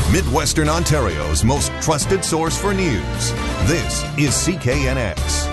Midwestern Ontario's most trusted source for news. This is CKNX.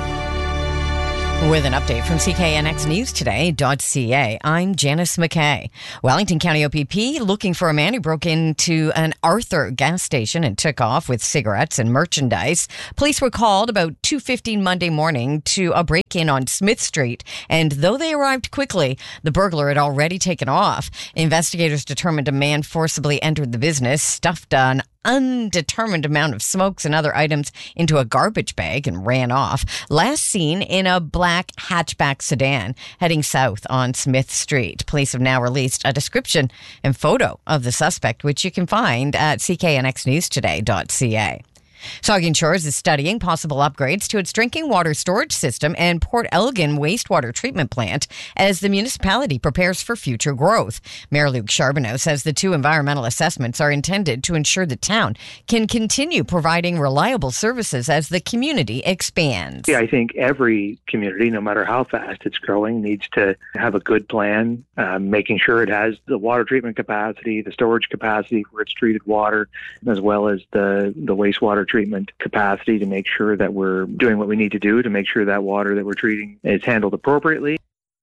With an update from CKNXNewsToday.ca, I'm Janice McKay. Wellington County OPP looking for a man who broke into an Arthur gas station and took off with cigarettes and merchandise. Police were called about 2:15 Monday morning to a break-in on Smith Street, and though they arrived quickly, the burglar had already taken off. Investigators determined a man forcibly entered the business, stuffed an undetermined amount of smokes and other items into a garbage bag and ran off. Last seen in a black hatchback sedan heading south on Smith Street. Police have now released a description and photo of the suspect, which you can find at cknxnewstoday.ca. Saugeen Shores is studying possible upgrades to its drinking water storage system and Port Elgin wastewater treatment plant as the municipality prepares for future growth. Mayor Luc Charbonneau says the two environmental assessments are intended to ensure the town can continue providing reliable services as the community expands. Yeah, I think every community, no matter how fast it's growing, needs to have a good plan, making sure it has the water treatment capacity, the storage capacity for its treated water, as well as the wastewater treatment capacity to make sure that we're doing what we need to do to make sure that water that we're treating is handled appropriately.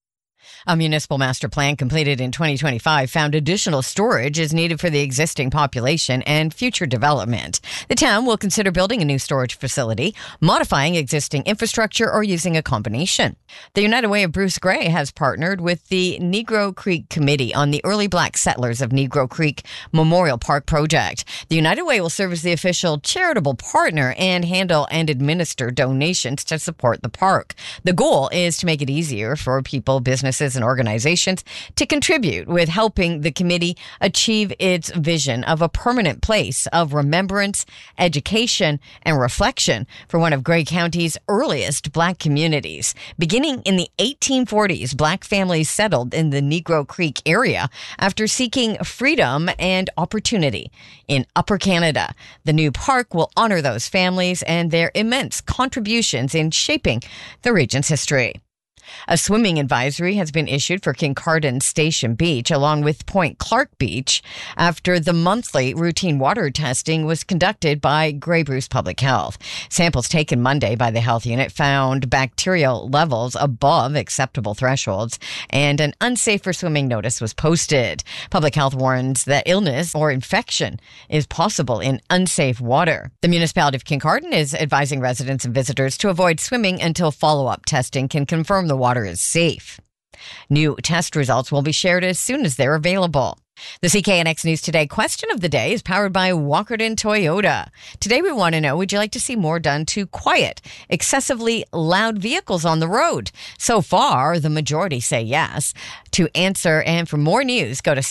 A municipal master plan completed in 2025 found additional storage is needed for the existing population and future development. The town will consider building a new storage facility, modifying existing infrastructure, or using a combination. The United Way of Bruce Gray has partnered with the Negro Creek Committee on the Early Black Settlers of Negro Creek Memorial Park project. The United Way will serve as the official charitable partner and handle and administer donations to support the park. The goal is to make it easier for people, businesses, and organizations to contribute, with helping the committee achieve its vision of a permanent place of remembrance, education, and reflection for one of Grey County's earliest Black communities. Beginning in the 1840s, Black families settled in the Negro Creek area after seeking freedom and opportunity in Upper Canada. The new park will honor those families and their immense contributions in shaping the region's history. A swimming advisory has been issued for Kincardine Station Beach along with Point Clark Beach after the monthly routine water testing was conducted by Grey Bruce Public Health. Samples taken Monday by the health unit found bacterial levels above acceptable thresholds, and an unsafe for swimming notice was posted. Public Health warns that illness or infection is possible in unsafe water. The municipality of Kincardine is advising residents and visitors to avoid swimming until follow-up testing can confirm the water is safe. New test results will be shared as soon as they're available. The CKNX News Today question of the day is powered by Walkerton Toyota. Today we want to know, would you like to see more done to quiet excessively loud vehicles on the road? So far, the majority say yes. To answer and for more news, go to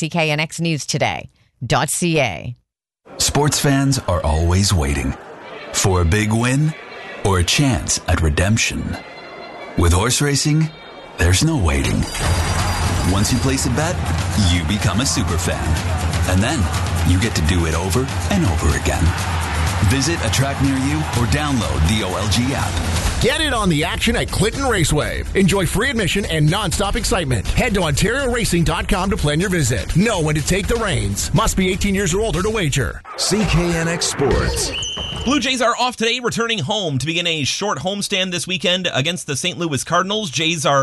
cknxnewstoday.ca. Sports fans are always waiting for a big win or a chance at redemption. With horse racing, there's no waiting. Once you place a bet, you become a super fan. And then you get to do it over and over again. Visit a track near you or download the OLG app. Get in on the action at Clinton Raceway. Enjoy free admission and non-stop excitement. Head to OntarioRacing.com to plan your visit. Know when to take the reins. Must be 18 years or older to wager. CKNX Sports. Blue Jays are off today, returning home to begin a short homestand this weekend against the St. Louis Cardinals. Jays are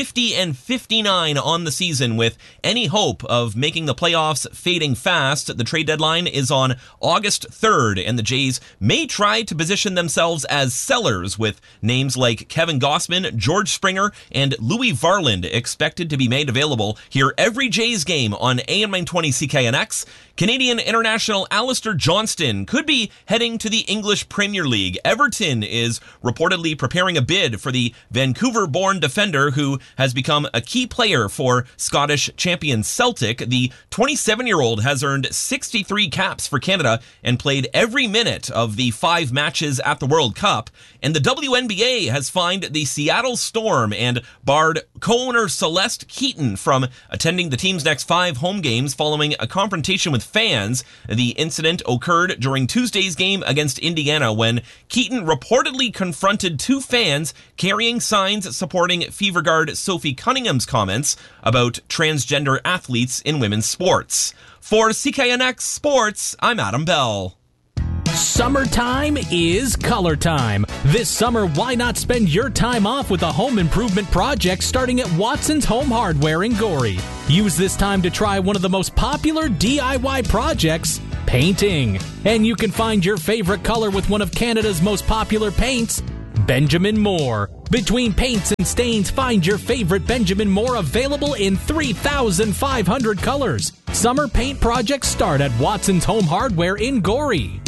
50-59 on the season, with any hope of making the playoffs fading fast. The trade deadline is on August 3rd, and the Jays may try to position themselves as sellers, with names like Kevin Gausman, George Springer, and Louis Varland expected to be made available. Hear every Jays game on AM 920 CKNX. Canadian international Alistair Johnston could be heading to the English Premier League. Everton is reportedly preparing a bid for the Vancouver-born defender who has become a key player for Scottish champion Celtic. The 27-year-old has earned 63 caps for Canada and played every minute of the 5 matches at the World Cup. And the WNBA has fined the Seattle Storm and barred co-owner Celeste Keaton from attending the team's next 5 home games following a confrontation with fans. The incident occurred during Tuesday's game against Indiana when Keaton reportedly confronted 2 fans carrying signs supporting Fever Guard Sophie Cunningham's comments about transgender athletes in women's sports. For CKNX Sports, I'm Adam Bell. Summertime is color time. This summer, why not spend your time off with a home improvement project starting at Watson's Home Hardware in Gorey? Use this time to try one of the most popular DIY projects, painting. And you can find your favorite color with one of Canada's most popular paints, Benjamin Moore. Between paints and stains, find your favorite Benjamin Moore available in 3,500 colors. Summer paint projects start at Watson's Home Hardware in Gorey.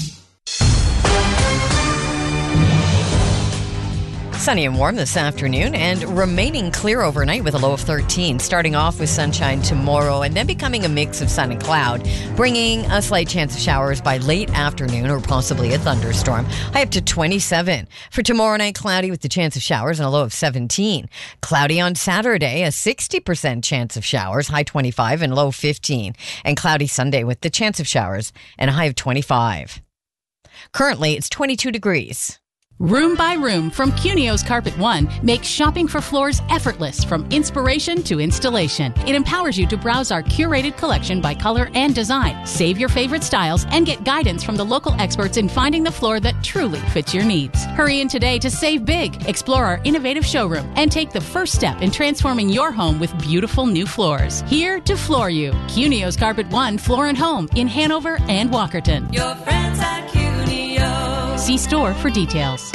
Sunny and warm this afternoon and remaining clear overnight with a low of 13. Starting off with sunshine tomorrow and then becoming a mix of sun and cloud, bringing a slight chance of showers by late afternoon or possibly a thunderstorm. High up to 27. For tomorrow night, cloudy with the chance of showers and a low of 17. Cloudy on Saturday, a 60% chance of showers, high 25 and low 15. And cloudy Sunday with the chance of showers and a high of 25. Currently, it's 22 degrees. Room by Room from Cunio's Carpet One makes shopping for floors effortless from inspiration to installation. It empowers you to browse our curated collection by color and design, save your favorite styles, and get guidance from the local experts in finding the floor that truly fits your needs. Hurry in today to save big, explore our innovative showroom, and take the first step in transforming your home with beautiful new floors. Here to floor you. Cunio's Carpet One Floor and Home in Hanover and Walkerton. Your friends at Cunio. See store for details.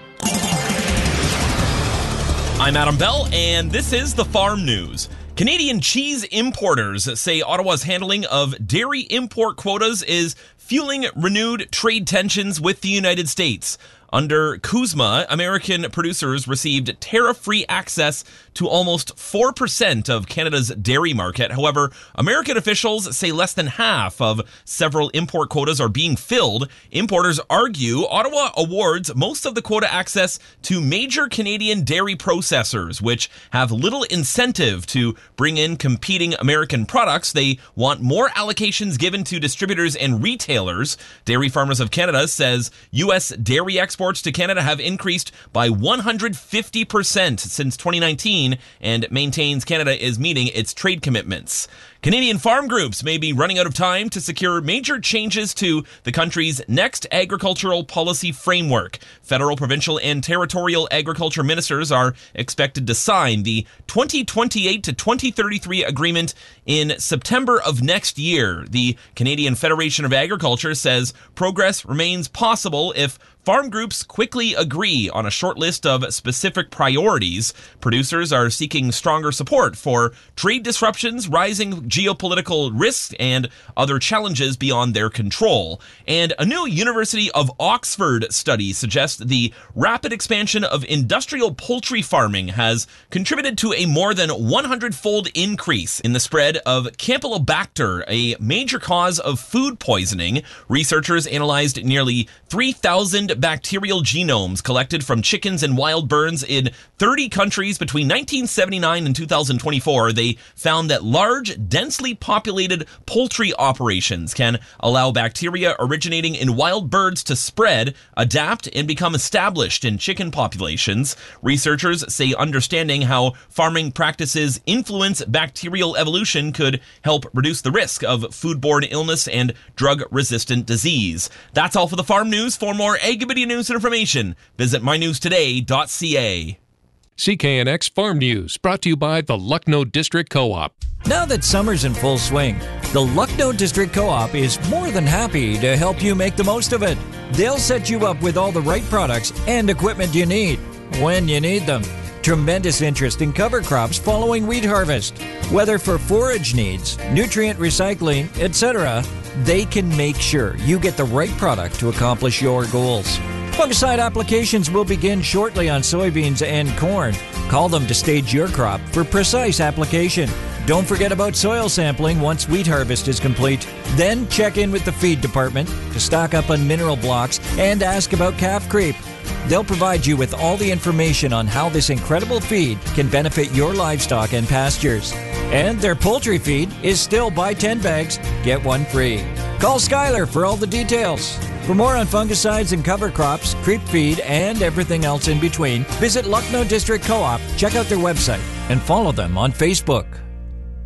I'm Adam Bell, and this is the Farm News. Canadian cheese importers say Ottawa's handling of dairy import quotas is fueling renewed trade tensions with the United States. Under CUSMA, American producers received tariff-free access to almost 4% of Canada's dairy market. However, American officials say less than half of several import quotas are being filled. Importers argue Ottawa awards most of the quota access to major Canadian dairy processors, which have little incentive to bring in competing American products. They want more allocations given to distributors and retailers. Dairy Farmers of Canada says U.S. dairy exports to Canada have increased by 150% since 2019 and maintains Canada is meeting its trade commitments. Canadian farm groups may be running out of time to secure major changes to the country's next agricultural policy framework. Federal, provincial, and territorial agriculture ministers are expected to sign the 2028 to 2033 agreement in September of next year. The Canadian Federation of Agriculture says progress remains possible if farm groups quickly agree on a short list of specific priorities. Producers are seeking stronger support for trade disruptions, rising geopolitical risks, and other challenges beyond their control. And a new University of Oxford study suggests the rapid expansion of industrial poultry farming has contributed to a more than 100-fold increase in the spread of Campylobacter, a major cause of food poisoning. Researchers analyzed nearly 3,000 bacterial genomes collected from chickens and wild birds in 30 countries between 1979 and 2024. They found that large, densely populated poultry operations can allow bacteria originating in wild birds to spread, adapt, and become established in chicken populations. Researchers say understanding how farming practices influence bacterial evolution could help reduce the risk of foodborne illness and drug-resistant disease. That's all for the Farm News. For more Agribidia news and information, visit mynewstoday.ca. CKNX Farm News, brought to you by the Lucknow District Co-op. Now that summer's in full swing, the Lucknow District Co-op is more than happy to help you make the most of it. They'll set you up with all the right products and equipment you need when you need them. Tremendous interest in cover crops following wheat harvest. Whether for forage needs, nutrient recycling, etc., they can make sure you get the right product to accomplish your goals. Fungicide applications will begin shortly on soybeans and corn. Call them to stage your crop for precise application. Don't forget about soil sampling once wheat harvest is complete. Then check in with the feed department to stock up on mineral blocks and ask about calf creep. They'll provide you with all the information on how this incredible feed can benefit your livestock and pastures. And their poultry feed is still buy 10 bags, get one free. Call Skylar for all the details. For more on fungicides and cover crops, creep feed, and everything else in between, visit Lucknow District Co-op, check out their website, and follow them on Facebook.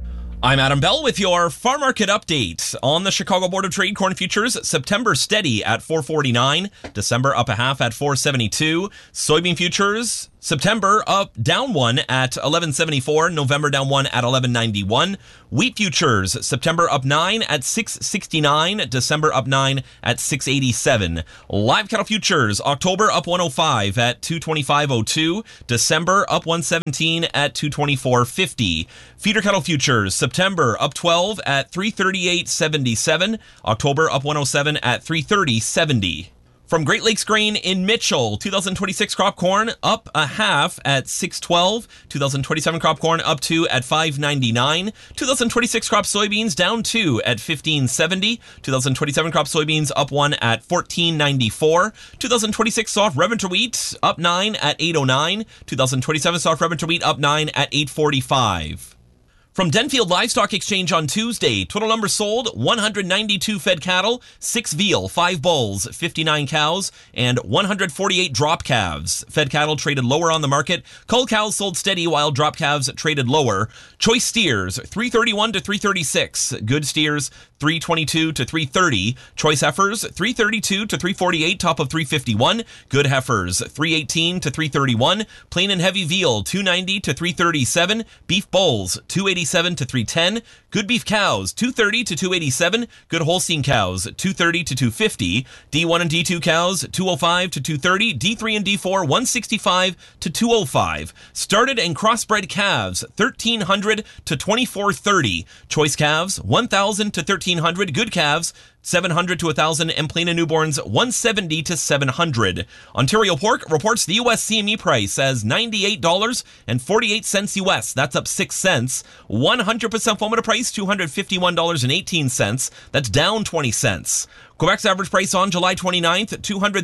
I'm Adam Bell with your farm market update. On the Chicago Board of Trade, corn futures, September steady at $4.49, December up a half at $4.72. Soybean futures, September down 1 at $11.74, November down 1 at $11.91. Wheat futures, September up 9 at $6.69, December up 9 at $6.87. Live cattle futures, October up 105 at $225.02, December up 117 at $224.50. Feeder cattle futures, September up 12 at $338.77, October up 107 at $330.70. From Great Lakes Grain in Mitchell, 2026 crop corn up a half at $6.12. 2027 crop corn up 2 at $5.99. 2026 crop soybeans down 2 at $15.70. 2027 crop soybeans up 1 at $14.94. 2026 soft red winter wheat up 9 at $8.09. 2027 soft red winter wheat up 9 at $8.45. From Denfield Livestock Exchange on Tuesday, total numbers sold, 192 fed cattle, 6 veal, 5 bulls, 59 cows, and 148 drop calves. Fed cattle traded lower on the market. Cull cows sold steady while drop calves traded lower. Choice steers, 331 to 336. Good steers, 322 to 330. Choice heifers, 332 to 348, top of 351. Good heifers, 318 to 331. Plain and heavy veal, 290 to 337. Beef bulls, 287 to 310. Good beef cows, 230 to 287. Good Holstein cows, 230 to 250. D1 and D2 cows, 205 to 230. D3 and D4, 165 to 205. Started and crossbred calves, 1,300 to 2,430. Choice calves, 1,000 to 1,300. Good calves, 700 to 1,000, and plain and newborns 170 to 700. Ontario Pork reports the U.S. CME price as $98.48 U.S. That's up 6 cents. 100% Fomenta price $251.18. That's down 20 cents. Quebec's average price on July 29th,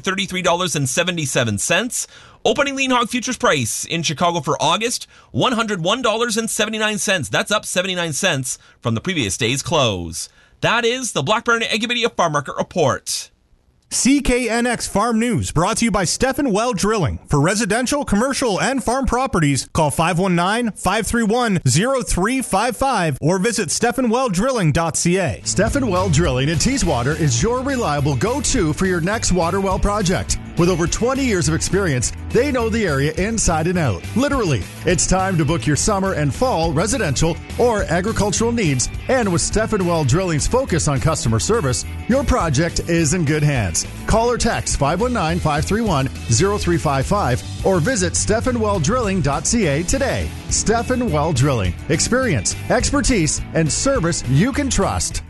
$233.77. Opening lean hog futures price in Chicago for August, $101.79. That's up 79 cents from the previous day's close. That is the Black Bear Agri Media Farm Market Report. CKNX Farm News, brought to you by Stephen Well Drilling. For residential, commercial, and farm properties, call 519-531-0355 or visit stephenwelldrilling.ca. Stephen Well Drilling in Teeswater is your reliable go-to for your next water well project. With over 20 years of experience, they know the area inside and out. Literally, it's time to book your summer and fall residential or agricultural needs. And with Stephen Well Drilling's focus on customer service, your project is in good hands. Call or text 519-531-0355 or visit stephenwelldrilling.ca today. Stephen Well Drilling. Experience, expertise, and service you can trust.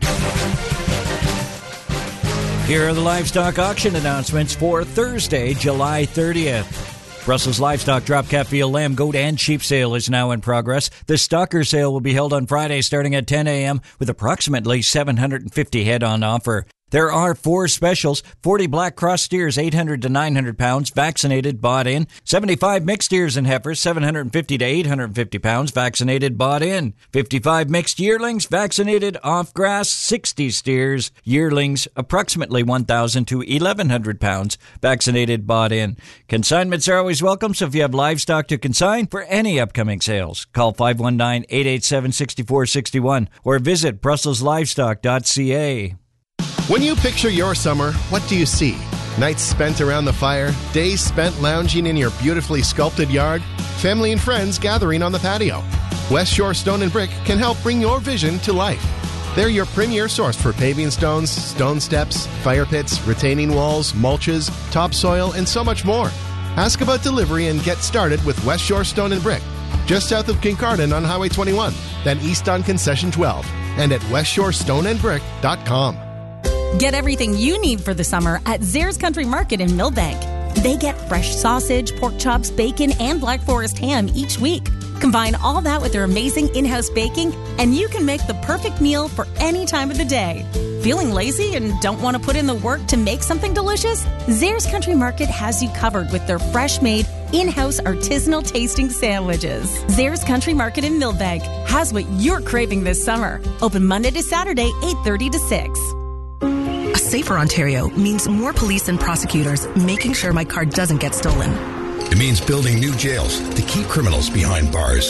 Here are the livestock auction announcements for Thursday, July 30th. Brussels Livestock Drop Calf, Veal, Lamb, Goat, and Sheep sale is now in progress. The Stalker sale will be held on Friday starting at 10 a.m. with approximately 750 head on offer. There are 4 specials: 40 black cross steers, 800 to 900 pounds, vaccinated, bought in. 75 mixed steers and heifers, 750 to 850 pounds, vaccinated, bought in. 55 mixed yearlings, vaccinated, off grass. 60 steers, yearlings, approximately 1,000 to 1,100 pounds, vaccinated, bought in. Consignments are always welcome, so if you have livestock to consign for any upcoming sales, call 519-887-6461 or visit brusselslivestock.ca. When you picture your summer, what do you see? Nights spent around the fire, days spent lounging in your beautifully sculpted yard, family and friends gathering on the patio. West Shore Stone and Brick can help bring your vision to life. They're your premier source for paving stones, stone steps, fire pits, retaining walls, mulches, topsoil, and so much more. Ask about delivery and get started with West Shore Stone and Brick, just south of Kincardine on Highway 21, then east on Concession 12, and at westshorestoneandbrick.com. Get everything you need for the summer at Zares Country Market in Millbank. They get fresh sausage, pork chops, bacon, and Black Forest ham each week. Combine all that with their amazing in-house baking, and you can make the perfect meal for any time of the day. Feeling lazy and don't want to put in the work to make something delicious? Zares Country Market has you covered with their fresh-made, in-house artisanal tasting sandwiches. Zares Country Market in Millbank has what you're craving this summer. Open Monday to Saturday, 8:30 to 6. A safer Ontario means more police and prosecutors making sure my car doesn't get stolen. It means building new jails to keep criminals behind bars.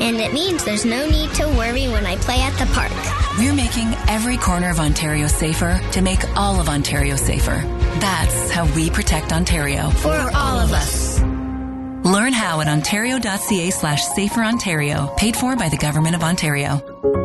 and it means there's no need to worry when I play at the park. We're making every corner of Ontario safer to make all of Ontario safer. That's how we protect Ontario. For all of us. Learn how at ontario.ca/saferontario. Paid for by the Government of Ontario.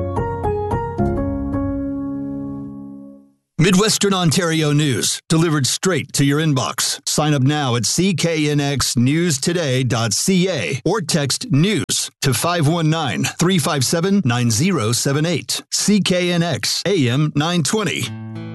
Midwestern Ontario news, delivered straight to your inbox. Sign up now at cknxnewstoday.ca or text NEWS to 519-357-9078. CKNX AM 920.